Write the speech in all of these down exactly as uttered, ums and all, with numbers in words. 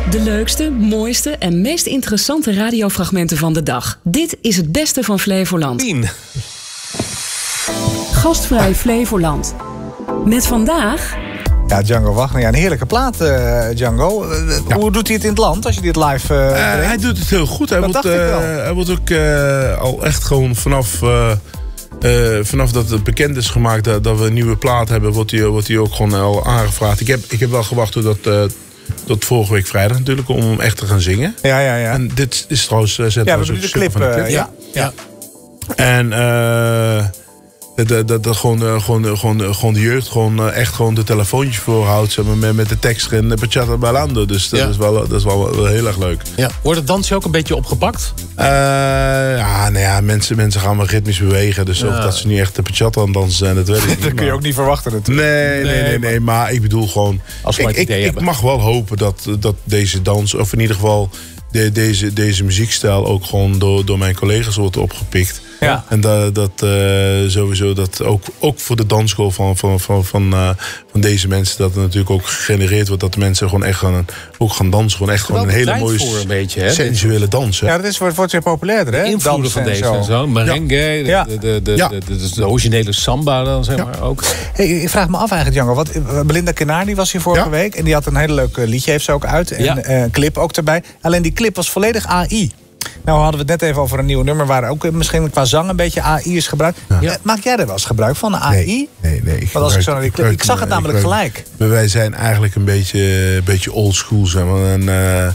De leukste, mooiste en meest interessante radiofragmenten van de dag. Dit is het beste van Flevoland. tien. Gastvrij Flevoland. Met vandaag... Ja, Django Wagner. Ja, een heerlijke plaat, uh, Django. Uh, ja. Hoe doet hij het in het land als je dit live uh, uh, Hij doet het heel goed. Hij dat wordt, dacht ik wel. Uh, hij wordt ook uh, al echt gewoon vanaf... Uh, Uh, vanaf dat het bekend is gemaakt dat, dat we een nieuwe plaat hebben, wordt hij wordt hij ook gewoon al aangevraagd. Ik heb, ik heb wel gewacht tot, dat, uh, tot vorige week vrijdag natuurlijk, om hem echt te gaan zingen. Ja, ja, ja. En dit is trouwens... Uh, ja, we hebben de clip. Uh, clip. Ja. ja. En... Uh, Dat, dat, dat gewoon, uh, gewoon, uh, gewoon, uh, gewoon de jeugd gewoon, uh, echt gewoon de telefoontjes voorhoudt, zeg maar, met, met de tekst erin, uh, Bachata Bailando. Dus dat, ja. is wel, dat is wel, wel heel erg leuk. Ja. Wordt het dansje ook een beetje opgepakt? Uh, ja, nou ja, mensen, mensen gaan wel ritmisch bewegen. Dus ja. Of dat ze niet echt de Bachata aan het dansen zijn, dat weet ik niet. Dat kun je ook niet verwachten natuurlijk. Nee, nee, nee, nee, nee maar, maar ik bedoel gewoon... Als we ik, het idee ik, hebben. ik mag wel hopen dat, dat deze dans, of in ieder geval de, deze, deze muziekstijl ook gewoon door, door mijn collega's wordt opgepikt. Ja. En dat, dat uh, sowieso dat ook, ook voor de dansschool van, van, van, van, uh, van deze mensen, dat er natuurlijk ook gegenereerd wordt dat de mensen gewoon echt gaan, ook gaan dansen. Gewoon echt gewoon een hele mooie een beetje, hè? sensuele dans. Hè? Ja, dat is, wordt, wordt weer populairder, hè? De invloeden van deze en zo. Merengue, ja. de, de, de, ja. de, de, de, de originele samba dan, zeg maar, ja. ook. Hey, ik vraag me af eigenlijk, Django. Wat, Belinda Kenardi was hier vorige ja. week. En die had een hele leuk liedje, heeft ze ook uit. En ja. uh, een clip ook erbij. Alleen die clip was volledig A I. Nou hadden we het net even over een nieuw nummer waar ook misschien qua zang een beetje A I is gebruikt. Ja. Ja, maak jij er wel eens gebruik van, A I? Nee, nee. nee ik, Want als ik, zo naar die clip, ik zag het namelijk gebruik, gelijk. Maar wij zijn eigenlijk een beetje, een beetje old school, zeg maar. En, uh,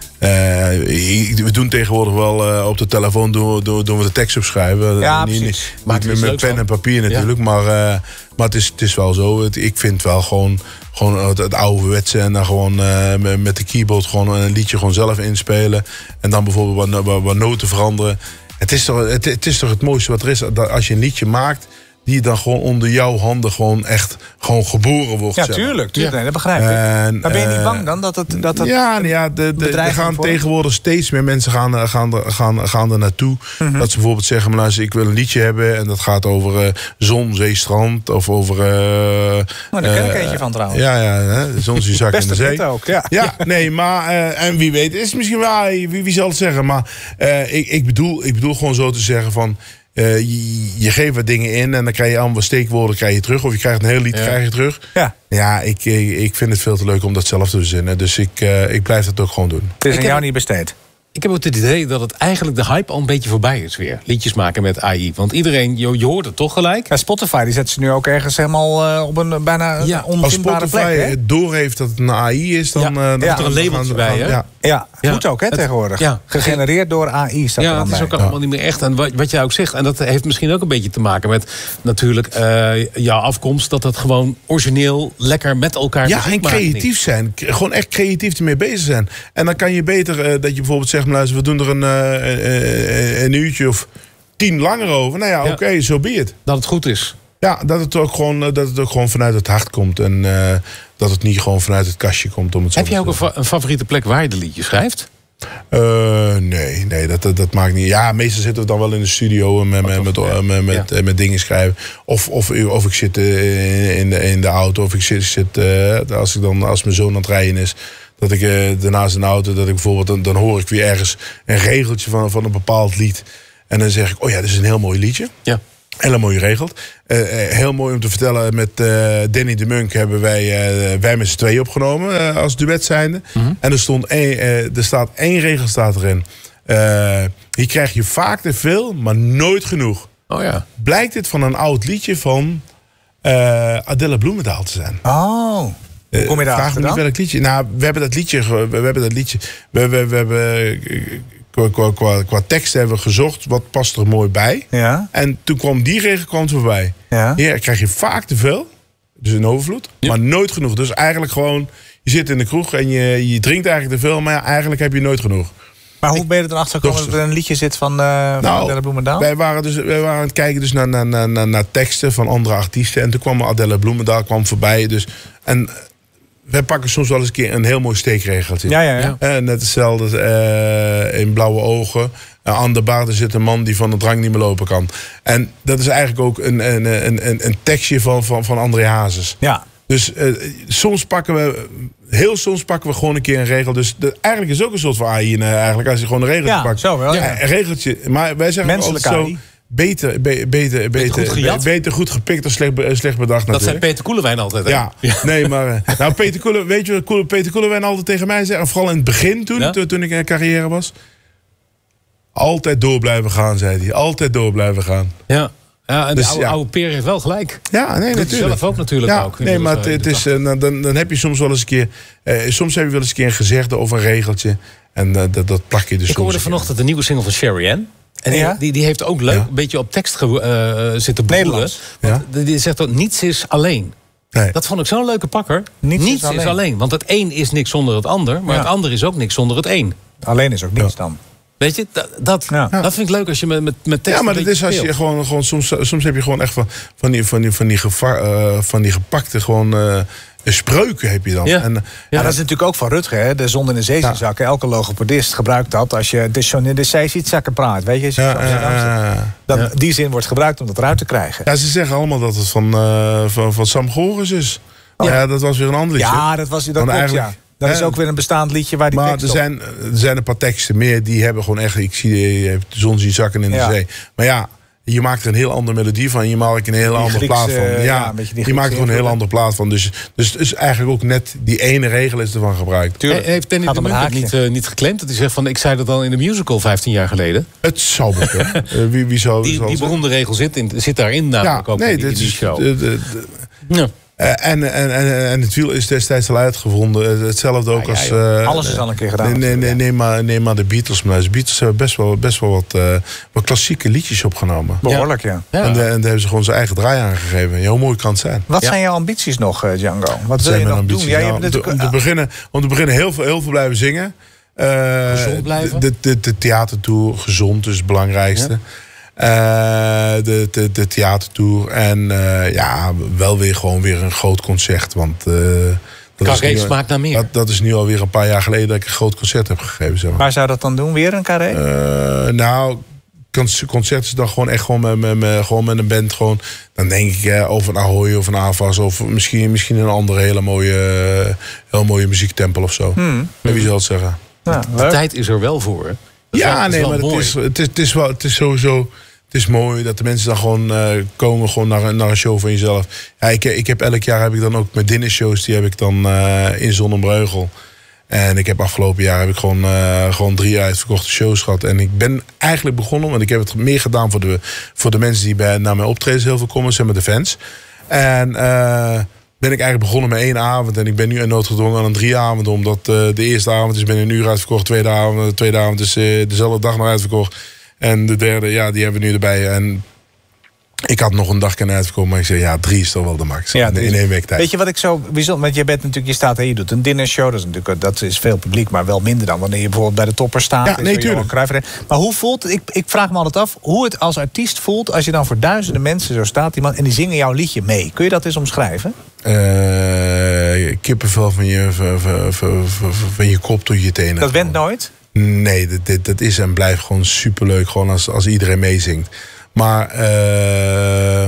Uh, we doen tegenwoordig wel uh, op de telefoon doen, doen, doen we de tekst opschrijven. Ja, niet, precies. Niet, met met pen van. en papier natuurlijk. Ja. Maar, uh, maar het, is, het is wel zo. Het, ik vind wel gewoon, gewoon het, het ouderwetse. En dan gewoon uh, met de keyboard gewoon een liedje gewoon zelf inspelen. En dan bijvoorbeeld wat, wat, wat noten veranderen. Het is, toch, het, het is toch het mooiste wat er is. Dat als je een liedje maakt, die dan gewoon onder jouw handen gewoon echt gewoon geboren wordt. Ja, zeg. tuurlijk. tuurlijk. Ja. Nee, dat begrijp ik. En, maar ben je niet bang dan dat het... Dat het ja, nou ja de, de, er gaan wordt? tegenwoordig steeds meer mensen gaan, gaan, gaan, gaan er naartoe. Mm-hmm. Dat ze bijvoorbeeld zeggen, maar ik wil een liedje hebben. En dat gaat over uh, zon, zee, strand. Of over... Uh, nou, daar ken ik uh, eentje van trouwens. Ja, ja. Hè, zon, zee, zak in de zee. ook, ja. Ja, nee, maar... Uh, en wie weet, is het misschien wel... Wie, wie zal het zeggen? Maar uh, ik, ik, bedoel, ik bedoel gewoon zo te zeggen van... Uh, je, je geeft wat dingen in en dan krijg je allemaal steekwoorden krijg je terug. Of je krijgt een heel lied, ja. krijg je terug. Ja, ja ik, ik vind het veel te leuk om dat zelf te verzinnen. Dus ik, uh, ik blijf dat ook gewoon doen. Het is aan ik jou heb, niet besteed. Ik heb ook het idee dat het eigenlijk de hype al een beetje voorbij is weer. Liedjes maken met A I. Want iedereen, je, je hoort het toch gelijk. Ja, Spotify die zet ze nu ook ergens helemaal uh, op een bijna ja. onvindbare plek. Als Spotify doorheeft dat het een A I is, dan... Ja, uh, dan ja. er een labeltje bij, hè? Ja, ja. ja. Moet ook, hè, het, tegenwoordig. Ja. Gegenereerd door A I staat ja, er dan het is bij. ook allemaal ja. niet meer echt. En wat, wat jij ook zegt, en dat heeft misschien ook een beetje te maken met natuurlijk uh, jouw afkomst, dat het gewoon origineel lekker met elkaar ja, en creatief niet. zijn. Gewoon echt creatief ermee bezig zijn. En dan kan je beter uh, dat je bijvoorbeeld zegt, luister, we doen er een, uh, uh, een uurtje of tien langer over. Nou ja, ja. oké, okay, so be it. Dat het goed is. Ja, dat het ook gewoon, dat het ook gewoon vanuit het hart komt. En uh, dat het niet gewoon vanuit het kastje komt. Om het Heb jij ook een, fa- een favoriete plek waar je de liedjes schrijft? Uh, nee, nee dat, dat, dat maakt niet. Ja, meestal zitten we dan wel in de studio met, met, met, ja. met, met, ja. met dingen schrijven. Of, of, of ik zit in, in, de, in de auto. Of ik zit, zit uh, als, ik dan, als mijn zoon aan het rijden is. Dat ik uh, daarnaast in de auto, dat ik bijvoorbeeld, dan, dan hoor ik weer ergens een regeltje van, van een bepaald lied. En dan zeg ik, oh ja, dit is een heel mooi liedje. Ja. Hele mooi geregeld. Uh, heel mooi om te vertellen, met uh, Danny de Munk hebben wij, uh, wij met z'n twee opgenomen uh, als duet zijnde. Mm-hmm. En er, stond één, uh, er staat één regel staat erin. Uh, hier krijg je vaak te veel, maar nooit genoeg. Oh ja. Blijkt dit van een oud liedje van uh, Adele Bloemendaal te zijn. Oh. Hoe kom je daar Vraag me niet welk liedje. Nou, we hebben dat liedje. We hebben dat liedje. We, we, we hebben qua, qua, qua, qua tekst hebben we gezocht. Wat past er mooi bij? Ja. En toen kwam die regel kwam voorbij. Ja. Hier krijg je vaak te veel. Dus een overvloed. Ja. Maar nooit genoeg. Dus eigenlijk gewoon. Je zit in de kroeg en je, je drinkt eigenlijk te veel. Maar ja, eigenlijk heb je nooit genoeg. Maar hoe ben je er dan achter gekomen dat er een liedje zit van, uh, nou, van Adele Bloemendaal? Wij waren, dus, wij waren aan het kijken dus naar, naar, naar, naar teksten van andere artiesten. En toen kwam Adele Bloemendaal kwam voorbij. Dus, en wij pakken soms wel eens een keer een heel mooi steekregeltje. Ja, ja, ja. Uh, net hetzelfde uh, in Blauwe Ogen. Uh, aan de baard zit een man die van de drank niet meer lopen kan. En dat is eigenlijk ook een, een, een, een, een tekstje van, van, van André Hazes. Ja. Dus uh, soms pakken we heel soms pakken we gewoon een keer een regel. Dus de, eigenlijk is het ook een soort van A I. Uh, eigenlijk, als je gewoon een regeltje ja, pakt. Zo wel, ja. Ja, een regeltje. Maar wij zeggen Menselijke altijd A I. zo... Beter, be, beter, beter, goed gejat. beter goed gepikt dan slecht, slecht bedacht. Dat natuurlijk. zei Peter Koelewijn altijd. Hè? Ja, ja, nee, maar... Nou, Peter Koelen, weet je wat Peter Koelewijn altijd tegen mij zei? En vooral in het begin, toen, ja? toen ik in carrière was. Altijd door blijven gaan, zei hij. Altijd door blijven gaan. Ja. Ja, en dus, de oude, ja. oude Peer heeft wel gelijk. Ja, nee, dat natuurlijk. zelf ook natuurlijk ja, ook. Nee, maar het, het is, uh, dan, dan heb je soms wel eens een keer... Uh, soms heb je wel eens een keer een gezegde of een regeltje. En uh, dat, dat plak je dus Ik hoorde vanochtend de nieuwe single van Sherry Ann. En ja? die, die heeft ook leuk ja. een beetje op tekst ge, uh, zitten boeren. Ja? Die zegt dat niets is alleen. Nee. Dat vond ik zo'n leuke pakker. Niets, niets is, alleen. is alleen. Want het een is niks zonder het ander. Maar ja. het ander is ook niks zonder het een. Alleen is ook niets ja. dan. Weet je, dat, dat, ja. dat vind ik leuk als je met, met, met tekst. Ja, maar dat is als je gewoon, gewoon soms, soms heb je gewoon echt van, van, die, van, die, van, die, gevaar, uh, van die gepakte gewoon. Uh, spreuken heb je dan. Ja. En, ja, ja, dat is natuurlijk ook van Rutger, hè? De zon in de zee ja. zakken. Elke logopedist gebruikt dat als je de zon in de zee ziet zakken praat. Weet je, ja, uh, dan, ja. die zin wordt gebruikt om dat eruit te krijgen. Ja, ze zeggen allemaal dat het van, uh, van, van Sam Goris is. Oh. Ja, dat was weer een ander liedje. Ja, dat was dat klopt, ja. Dat ja. is ook weer een bestaand liedje waar die maar tekst er zijn, er zijn een paar teksten meer die hebben gewoon echt... Ik zie je hebt de zon zien zakken in de ja. zee. Maar ja, je maakt er een heel andere melodie van. Je maakt er een heel andere plaat van. Ja, ja je maakt er gewoon een heel andere plaat van. Dus, dus, dus eigenlijk ook net die ene regel is ervan gebruikt. Tuurlijk. Heeft Danny de Munt niet, uh, niet geclaimd? Dat hij zegt van, ik zei dat al in de musical vijftien jaar geleden. Het zou bekend. uh, wie, wie zou, die zou die beroemde regel zit, in, zit daarin namelijk ja, ook nee, in, in die is, show. De, de, de, ja. Uh, en, en, en, en het wiel is destijds al uitgevonden. Hetzelfde ook ja, ja, als... Uh, Alles is al een keer gedaan. Nee, nee, nee, neem, maar, neem maar de Beatles. Maar de Beatles hebben best wel, best wel wat, uh, wat klassieke liedjes opgenomen. Behoorlijk, ja. ja. En, de, en daar hebben ze gewoon zijn eigen draai aangegeven. Ja, hoe mooi kan het zijn. Wat ja. zijn jouw ambities nog, uh, Django? Wat wil je nog doen? Ja, nou, om, te, om, te beginnen, om te beginnen heel veel, heel veel blijven zingen. Uh, gezond blijven? De, de, de theatertour, gezond is het belangrijkste. Ja. Uh, de, de, de theatertour. En uh, ja, wel weer gewoon weer een groot concert. Want uh, Carré smaakt naar meer. Dat, dat is nu alweer een paar jaar geleden dat ik een groot concert heb gegeven. Zeg maar. Waar zou dat dan doen? Weer een Carré? Uh, nou, concert is dan gewoon echt gewoon met, met, met, gewoon met een band. Gewoon, dan denk ik uh, over een Ahoy of een Avas. Of misschien, misschien een andere hele mooie, uh, heel mooie muziektempel of zo. Hmm. Wie zal het zeggen? Ja, de tijd is er wel voor. Hè? Ja, nee, maar het is, het, is, het, is wel, het is sowieso... Het is mooi dat de mensen dan gewoon uh, komen gewoon naar, naar een show van jezelf. Ja, ik, ik heb elk jaar heb ik dan ook mijn dinnershows, die heb ik dan uh, in Zonnebreugel. En ik heb afgelopen jaar heb ik gewoon, uh, gewoon drie uitverkochte shows gehad. En ik ben eigenlijk begonnen, want ik heb het meer gedaan voor de, voor de mensen die bij, naar mijn optredens heel veel komen, zeg maar de fans. En uh, ben ik eigenlijk begonnen met één avond. En ik ben nu noodgedwongen aan een drie avonden. Omdat uh, de eerste avond is binnen een uur uitverkocht. De tweede avond, de tweede avond is uh, dezelfde dag nog uitverkocht. En de derde, ja, die hebben we nu erbij. En ik had nog een dag kunnen uitkomen, maar ik zei, ja, drie is toch wel de max. Ja, in één week tijd. Weet je wat ik zo bijzonder... Want je bent natuurlijk, je staat en je doet een dinnershow. Dat is natuurlijk, dat is veel publiek, maar wel minder dan wanneer je bijvoorbeeld bij de Toppers staat. Ja, nee, tuurlijk. Maar hoe voelt het, ik, ik vraag me altijd af, hoe het als artiest voelt als je dan voor duizenden mensen zo staat, die man, en die zingen jouw liedje mee. Kun je dat eens omschrijven? Uh, kippenvel van je, van, van, van, van je kop tot je tenen. Dat went nooit? Nee, dat, dat, dat is en blijft gewoon superleuk. Gewoon als, als iedereen meezingt. Maar uh,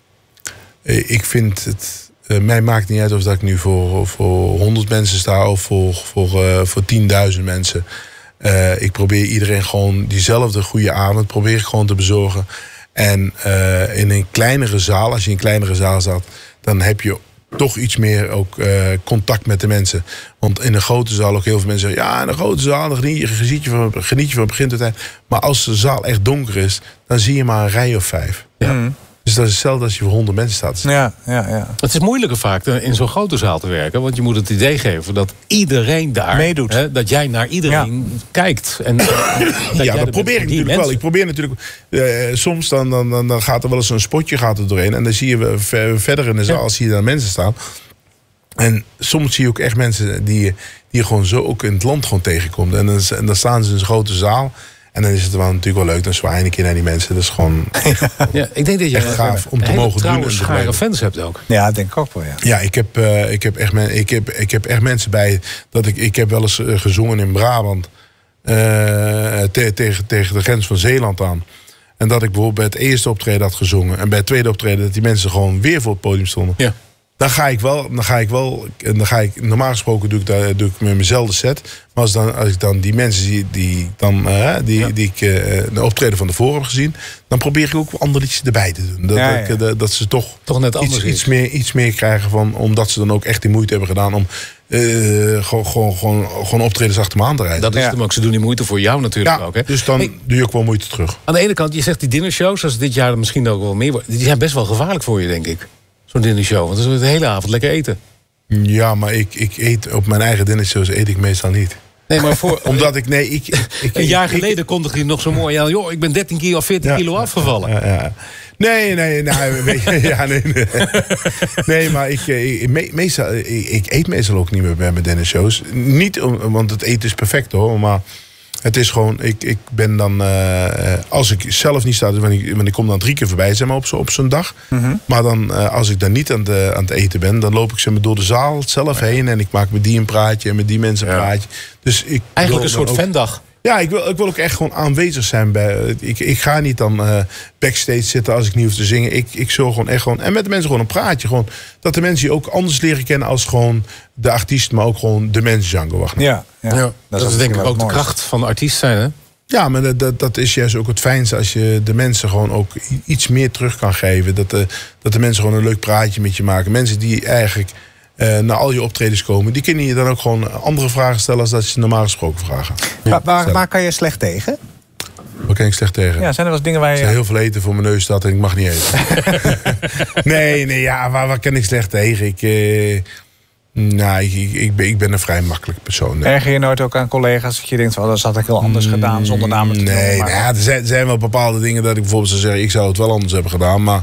ik vind het... Uh, mij maakt niet uit of dat ik nu voor, voor honderd mensen sta of voor, voor, uh, voor tienduizend mensen. Uh, ik probeer iedereen gewoon diezelfde goede avond probeer ik gewoon te bezorgen. En uh, in een kleinere zaal, als je in een kleinere zaal staat, dan heb je toch iets meer ook uh, contact met de mensen. Want in een grote zaal ook heel veel mensen zeggen, ja, in een grote zaal, dan geniet je, geniet je van, geniet je van begin tot eind. Maar als de zaal echt donker is, dan zie je maar een rij of vijf. Ja. Mm. Dus dat is hetzelfde als je voor honderd mensen staat. Ja, ja, ja. Het is moeilijker vaak in zo'n grote zaal te werken. Want je moet het idee geven dat iedereen daar meedoet. Hè, dat jij naar iedereen ja. kijkt. En, dat ja, dat probeer ik natuurlijk mensen. wel. Ik probeer natuurlijk... Uh, soms dan, dan, dan, dan gaat er wel eens een spotje gaat er doorheen. En dan zie je verder in de zaal, ja. zie je daar mensen staan. En soms zie je ook echt mensen die, die je gewoon zo ook in het land gewoon tegenkomt. En dan, en dan staan ze in een grote zaal. En dan is het wel natuurlijk wel leuk. Dan zwaai je een keer naar die mensen. Dat is gewoon ja, ik denk dat je echt gaaf om te mogen doen. Een schare fans hebt ook. Ja, denk ik ook wel, ja. Ja, ik heb, uh, ik heb, echt, men, ik heb, ik heb echt mensen bij... dat ik, ik heb wel eens uh, gezongen in Brabant. Uh, te, tegen, tegen de grens van Zeeland aan. En dat ik bijvoorbeeld bij het eerste optreden had gezongen. En bij het tweede optreden dat die mensen gewoon weer voor het podium stonden. Ja. Dan ga ik wel, dan ga ik wel, dan ga ik, normaal gesproken doe ik, daar, doe ik met mezelfde set. Maar als, dan, als ik dan die mensen zie die, dan, uh, die, ja. die ik uh, de optreden van tevoren heb gezien, dan probeer ik ook andere liedjes erbij te doen. Dat, ja, ja. Ik, dat, dat ze toch, toch net anders iets, iets, meer, iets meer krijgen van, omdat ze dan ook echt die moeite hebben gedaan om uh, gewoon, gewoon, gewoon, gewoon optredens achter me aan te rijden. Dat is ja. hem ook. Ze doen die moeite voor jou natuurlijk ja, ook. Hè? Dus dan hey, doe je ook wel moeite terug. Aan de ene kant, je zegt die dinnershows, zoals dit jaar misschien ook wel meer wordt, die zijn best wel gevaarlijk voor je, denk ik. Zo'n dinnershow, want dan is de hele avond lekker eten. Ja, maar ik, ik eet op mijn eigen dinnershows eet ik meestal niet. Nee, maar voor, omdat ik, nee, ik... ik, ik een jaar geleden kondigde hij nog zo mooi aan, joh, ik ben dertien kilo of veertien ja, kilo afgevallen. Ja, ja. Nee, nee, nou, weet je, ja, nee, nee. nee, maar ik, ik, me, meestal, ik, ik eet meestal ook niet meer bij mijn dinnershows. Niet, om, want het eten is perfect hoor, maar... Het is gewoon, ik, ik ben dan, uh, als ik zelf niet sta, want ik, want ik kom dan drie keer voorbij zeg maar, op, zo, op zo'n dag. Mm-hmm. Maar dan, uh, als ik dan niet aan, de, aan het eten ben, dan loop ik zeg maar, door de zaal zelf heen. En ik maak met die een praatje en met die mensen een ja. praatje. Dus ik Eigenlijk een soort ook, fandag. Ja, ik wil, ik wil ook echt gewoon aanwezig zijn. Bij, ik, ik ga niet dan uh, backstage zitten als ik niet hoef te zingen. Ik, ik zorg gewoon echt gewoon, en met de mensen gewoon een praatje. Gewoon, dat de mensen je ook anders leren kennen als gewoon de artiest, maar ook gewoon de mensen Django Wagner. Ja, ja. ja. Dat, dat is denk ik ook de kracht van de artiest zijn, hè? Ja, maar dat, dat is juist ook het fijnste als je de mensen gewoon ook iets meer terug kan geven. Dat de, dat de mensen gewoon een leuk praatje met je maken. Mensen die eigenlijk uh, naar al je optredens komen, die kunnen je dan ook gewoon andere vragen stellen als dat ze normaal gesproken vragen. Ja. Waar, waar, waar kan je slecht tegen? Waar kan ik slecht tegen? Ja, zijn er wel eens dingen waar je... Er zijn heel veel eten voor mijn neus staat en ik mag niet eten. nee, nee, ja, waar, waar kan ik slecht tegen? Ik... Uh, Nou, ik, ik, ben, ik ben een vrij makkelijke persoon. Nee. Erger je nooit ook aan collega's dat je denkt, oh, dat had ik heel anders gedaan zonder namen te noemen? Nee, nou ja, er, zijn, er zijn wel bepaalde dingen dat ik bijvoorbeeld zou zeggen, ik zou het wel anders hebben gedaan. Maar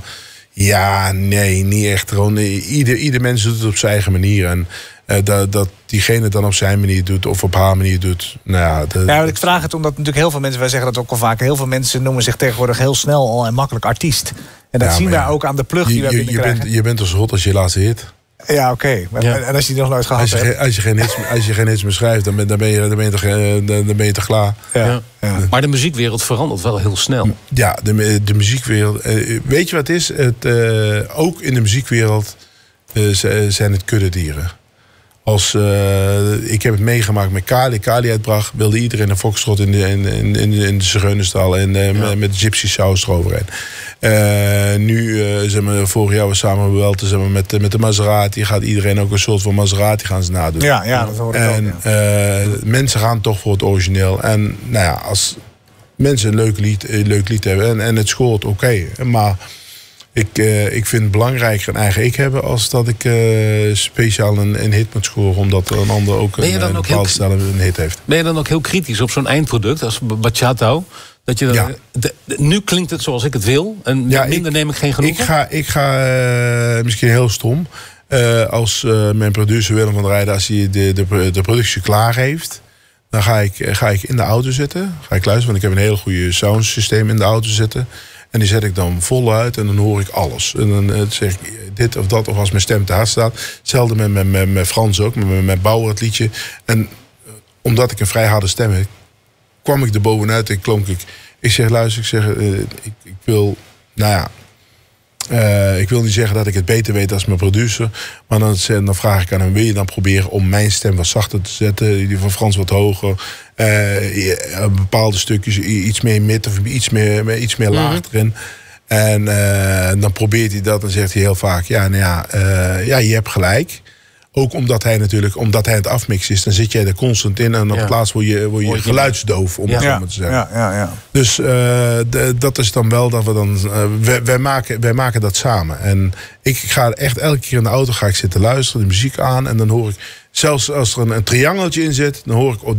ja, nee, niet echt. Gewoon, ieder, ieder mens doet het op zijn eigen manier. En uh, dat, dat diegene het dan op zijn manier doet of op haar manier doet. Nou ja, de, ja, ik vraag het omdat natuurlijk heel veel mensen, wij zeggen dat ook al vaak, heel veel mensen noemen zich tegenwoordig heel snel al en makkelijk artiest. En dat ja, zien wij ja, ook aan de plug die we binnenkrijgen. Je bent, je bent als hot als je laatste hit. Ja, oké. Okay. Ja. En als je die nog nooit gehad als je, hebt? Als je geen hits, als je geen hits meer schrijft, dan ben, dan ben, je, dan ben, je, toch, dan ben je toch klaar. Ja. Ja. Ja. Maar de muziekwereld verandert wel heel snel. Ja, de, de muziekwereld. Weet je wat het is? Het, uh, ook in de muziekwereld uh, zijn het kuddedieren. Als, uh, ik heb het meegemaakt met Kali. Kali uitbracht, wilde iedereen een foxtrot in de, in, in, in, in de Zigeunerstal en uh, ja. met gypsy saus eroverheen. Uh, nu, uh, zeg maar, vorig jaar was samen wel te zeg maar, met, met de Maserati. Gaat iedereen ook een soort van Maserati gaan ze nadoen. Ja, ja, dat hoor ik en, ook. Ja. Uh, mensen gaan toch voor het origineel. En nou ja, als mensen een leuk lied, een leuk lied hebben en, en het scoort, oké. Okay. Maar ik, uh, ik vind het belangrijker een eigen ik hebben als dat ik uh, speciaal een, een hit moet scoren, omdat een ander ook een, een bepaalde stijl een hit heeft. Ben je dan ook heel kritisch op zo'n eindproduct als Bachata? Dat je, ja. de, de, nu klinkt het zoals ik het wil en ja, minder ik, neem ik geen genoegen? Ik ga, ik ga uh, misschien heel stom, uh, als uh, mijn producer Willem van der Rijden, als hij de, de, de productie klaar heeft, dan ga ik, ga ik in de auto zitten, ga ik luisteren, want ik heb een heel goede soundsysteem in de auto zitten. En die zet ik dan vol uit en dan hoor ik alles. En dan uh, zeg ik dit of dat, of als mijn stem te hard staat. Hetzelfde met, met, met, met Frans ook, met, met Bauer het liedje. En uh, omdat ik een vrij harde stem heb, kwam ik er bovenuit en klonk ik. Ik zeg, luister, ik zeg, uh, ik, ik wil, nou ja, uh, ik wil niet zeggen dat ik het beter weet als mijn producer. Maar dan, dan vraag ik aan hem, wil je dan proberen om mijn stem wat zachter te zetten? Die van Frans wat hoger. Uh, bepaalde stukjes, iets meer mid of iets meer, iets meer laag erin. En uh, dan probeert hij dat en zegt hij heel vaak, ja, nou ja, uh, ja, je hebt gelijk. Ook omdat hij natuurlijk, omdat hij het afmix is, dan zit jij er constant in. En op ja. het laatst word je, word je geluidsdoof, om ja. het zo maar te zeggen. Ja, ja, ja. Dus uh, de, dat is dan wel dat we dan. Uh, wij, wij, maken, wij maken dat samen. En ik ga echt elke keer in de auto ga ik zitten luisteren, de muziek aan. En dan hoor ik, zelfs als er een, een triangeltje in zit, dan hoor ik